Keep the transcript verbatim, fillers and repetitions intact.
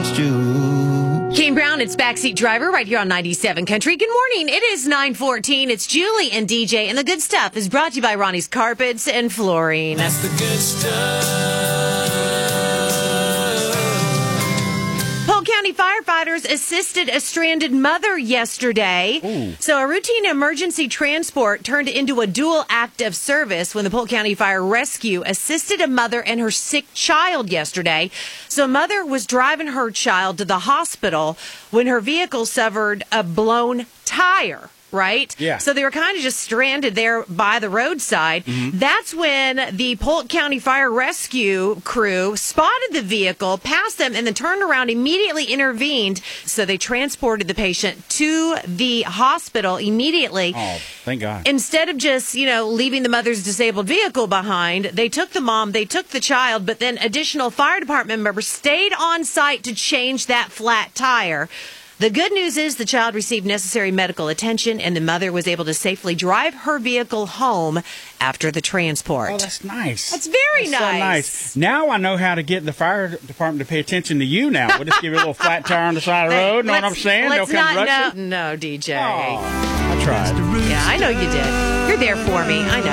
against you. Kane Brown, it's Backseat Driver right here on ninety-seven Country. Good morning. It is nine fourteen. It's Julie and D J, and the good stuff is brought to you by Ronnie's Carpets and Flooring. That's the good stuff. Polk County firefighters assisted a stranded mother yesterday. Ooh. So a routine emergency transport turned into a dual act of service when the Polk County Fire Rescue assisted a mother and her sick child yesterday. So a mother was driving her child to the hospital when her vehicle suffered a blown tire. Right? Yeah. So they were kind of just stranded there by the roadside. Mm-hmm. That's when the Polk County Fire Rescue crew spotted the vehicle, passed them, and then turned around, immediately intervened. So they transported the patient to the hospital immediately. Oh, thank God. Instead of just, you know, leaving the mother's disabled vehicle behind, they took the mom, they took the child, but then additional fire department members stayed on site to change that flat tire. The good news is the child received necessary medical attention, and the mother was able to safely drive her vehicle home after the transport. Oh, that's nice. That's very That's nice. So nice. Now I know how to get the fire department to pay attention to you now. We'll just give you a little flat tire on the side of the road. Know what I'm saying? Let's They'll come not, rushing. no, no, D J. Oh, I tried. Yeah, I know you did. You're there for me. I know.